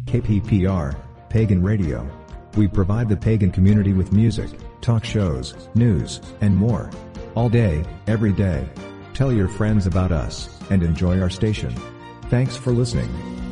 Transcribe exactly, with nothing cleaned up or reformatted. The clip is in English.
K P P R, Pagan Radio. We provide the pagan community with music, talk shows, news, and more. All day, every day. Tell your friends about us, and enjoy our station. Thanks for listening.